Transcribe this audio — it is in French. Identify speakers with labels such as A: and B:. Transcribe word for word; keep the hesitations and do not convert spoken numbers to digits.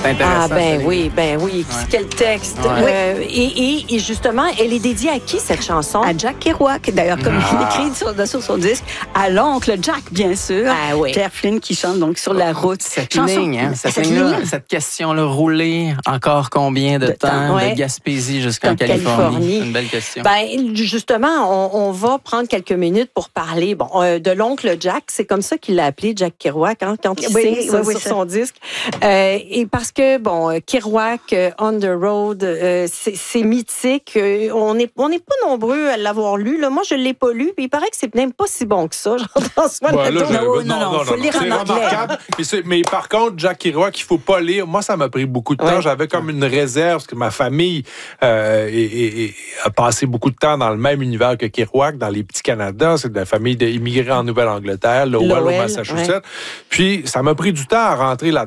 A: C'est intéressant.
B: Ah, ben
A: ça,
B: oui, ben oui.
A: Ouais.
B: Quel texte.
A: Ouais.
B: Euh, et, et, et justement, elle est dédiée à qui, cette chanson?
C: À Jack Kerouac, d'ailleurs, comme
A: Ah.
C: il écrit sur, sur son disque, à l'oncle Jack, bien sûr.
B: Ah oui.
C: Claire Flynn qui chante donc sur la route.
A: Cette
C: Chanson-
A: ligne, hein, cette,
C: cette
A: ligne-là,
C: ligne-là.
A: cette question-là, rouler encore combien de,
C: De
A: temps,
C: temps,
B: ouais.
A: de Gaspésie jusqu'en
B: Comme
A: Californie?
B: Californie.
A: C'est une belle question.
B: Ben, justement, on, on va prendre quelques minutes pour parler bon, euh, de l'oncle Jack. C'est comme ça qu'il l'a appelé, Jack Kerouac, hein, quand il
C: Oui,
B: signe
C: oui,
B: ça
C: oui,
B: sur
C: ça.
B: son disque. Euh, et parce que, bon, euh, Kerouac, euh, On the Road, euh, c'est, c'est mythique. Euh, on n'est on n'est pas nombreux à l'avoir lu. Là. Moi, je ne l'ai pas lu. Puis il paraît que c'est même pas si bon que ça, Jean-François
D: Ouais, là,
B: Nadeau.
D: je-
C: Non, non, non, faut le lire en
D: c'est
C: anglais.
D: remarquable. Mais, c'est- mais par contre, Jack Kerouac, il faut pas lire. Moi, ça m'a pris beaucoup de temps.
B: Ouais.
D: J'avais comme une réserve parce que ma famille euh, est- est- est- a passé beaucoup de temps dans le même univers que Kerouac, dans les petits Canada. C'est de la famille d'immigrés en Nouvelle-Angleterre, Lowell, au
B: Lowell,
D: Massachusetts. Puis, ça m'a pris du temps à rentrer là